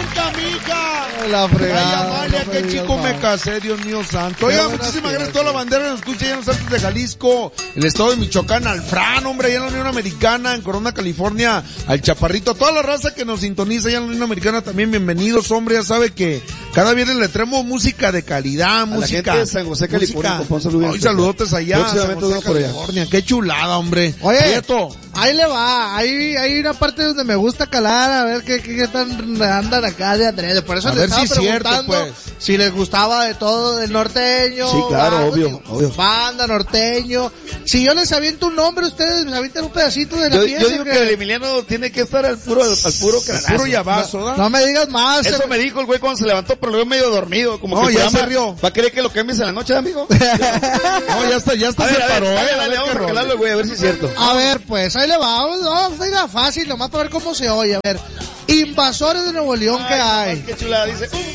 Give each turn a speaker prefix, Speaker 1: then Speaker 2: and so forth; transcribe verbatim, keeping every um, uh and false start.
Speaker 1: nunca, mija.
Speaker 2: La fregada.
Speaker 1: Ay, Amalia,
Speaker 2: no
Speaker 1: qué
Speaker 2: me
Speaker 1: chico
Speaker 2: digas
Speaker 1: me
Speaker 2: más.
Speaker 1: casé, Dios mío santo. Oiga,
Speaker 2: Qué
Speaker 1: muchísimas
Speaker 2: buena
Speaker 1: gracias a toda la bandera que nos escucha allá en los Altos de Jalisco, el estado de Michoacán, al Fran, hombre, allá en la Unión Americana, en Corona, California, al Chaparrito, toda la raza que nos sintoniza allá en la Unión Americana también, bienvenidos, hombre, ya sabe que cada viernes le traemos música de calidad,
Speaker 2: A
Speaker 1: música.
Speaker 2: la gente de San José, California, con Ponce Luis.
Speaker 1: Hoy saludotes allá, San
Speaker 2: Próximamente
Speaker 1: José,
Speaker 2: uno por allá.
Speaker 1: California, qué chulada, hombre.
Speaker 3: Oye,
Speaker 1: Prieto.
Speaker 3: ahí le va, ahí hay una parte donde me gusta calar, a ver qué, qué, qué tan andan acá de Andrés. Por eso
Speaker 1: A
Speaker 3: les
Speaker 1: ver
Speaker 3: estaba
Speaker 1: si es cierto,
Speaker 3: preguntando
Speaker 1: pues.
Speaker 3: si les gustaba de todo, del norteño.
Speaker 2: Sí, claro,
Speaker 3: algo,
Speaker 2: obvio,
Speaker 3: digo,
Speaker 2: obvio.
Speaker 3: Banda, norteño. Si yo les aviento un nombre, ustedes me avientan un pedacito de la
Speaker 2: Yo,
Speaker 3: pieza.
Speaker 2: yo digo que el Emiliano tiene que estar al puro, al puro cranazo.
Speaker 1: Puro llavazo, ¿da?
Speaker 3: No me digas más.
Speaker 2: Eso me dijo el güey cuando se levantó, pero luego medio dormido, como
Speaker 1: No,
Speaker 2: que
Speaker 1: ya
Speaker 2: el programa
Speaker 1: se rió.
Speaker 2: ¿Va a querer que lo cambies en la noche, amigo?
Speaker 1: No, ya está, ya está,
Speaker 2: A
Speaker 1: se
Speaker 2: ver, a ver,
Speaker 1: paró,
Speaker 2: dale,
Speaker 1: eh, a
Speaker 2: dale,
Speaker 1: ver
Speaker 2: vamos
Speaker 1: qué
Speaker 2: a
Speaker 1: rollo.
Speaker 2: calarlo, güey, a ver si es cierto.
Speaker 3: A ver, pues, ahí le va. Vamos, vamos, ahí va fácil, nomás para ver cómo se oye. A ver, Invasores de Nuevo León, ¿qué hay?
Speaker 2: Qué chulada, dice.